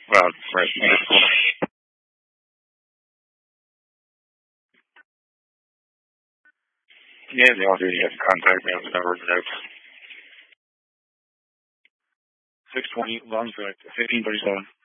Well, right. Yeah, they all do. You have to contact me on the number of notes. 620 Lawrence Road, 1537.